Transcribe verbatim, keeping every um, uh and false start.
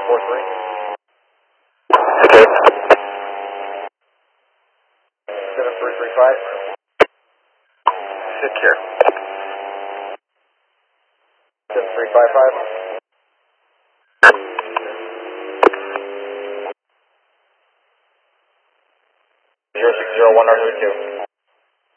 four three. Okay. seven three three five. Secure. seven three five five. zero six zero one nine two.